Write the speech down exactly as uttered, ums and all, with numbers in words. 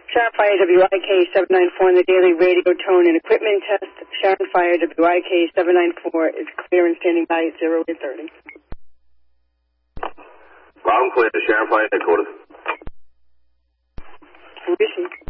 Sharon Fire W I K seven nine four on the daily radio tone and equipment test. Sharon Fire W I K seven nine four is clear and standing by at zero to thirty. Loud and clear, Sharon Fire headquarters. Who is she?